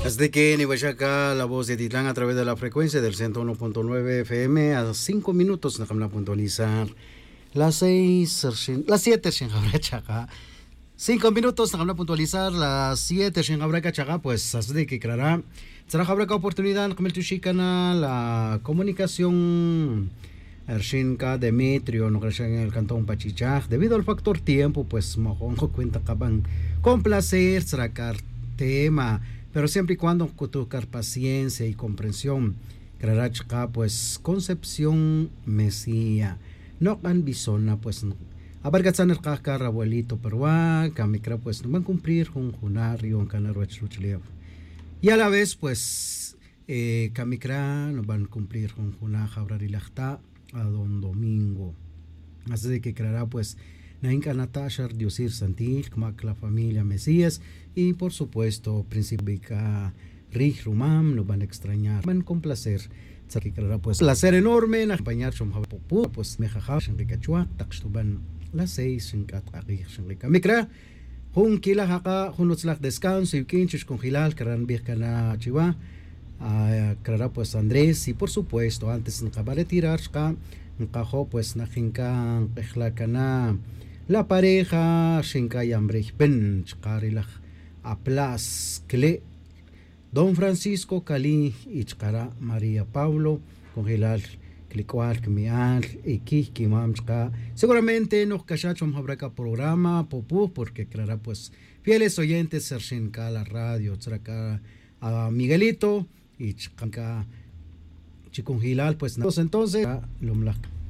Desde que Nihuachaca, la voz de Titlán a través de la frecuencia del 101.9 FM a 5 minutos nos vamos a puntualizar las 6, las 7 Shingabrachaca. 5 minutos nos vamos a puntualizar las 7 Shingabrachaca, pues así que creará. Será habrá oportunidad en la comunicación Ershinka Demetrio no en el cantón Pachichaj debido al factor tiempo pues mojonjo cuenta caban con placer sacar tema pero siempre y cuando tocar paciencia y comprensión Craracha pues Concepción Mesía no han bisona pues no abarcatan el cacar abuelito peruano camicra pues no van a cumplir un junario un canarruachruchlev y a la vez pues camicra no van a cumplir un junaja abrarilachta a don Domingo. Así de que creará pues Nainka Natasha, Diosir Santil, como la familia Mesías y por supuesto Principica Rich Rumam, nos van a extrañar, van con placer. Que creará pues placer enorme en acompañar pues mejaja, Shenrikachua, Takstuban, las 6, Shenrika. Mikra, Hun Kila Haka, Hunutzlak descanso y Kinchis con Hilal, Karan Birkana Chiva. Creará pues Andrés y por supuesto antes de acabar de tirar pues najinka la pareja shinka yambrich ben chkarilach aplas kle Don Francisco Cali y chkara María Pablo con Hilal clicual kmial y kikimam chka seguramente nos cachachom habrá programa popú porque creará pues fieles oyentes ser shinka la radio chaka a Miguelito y chica chicungilal pues entonces lumlak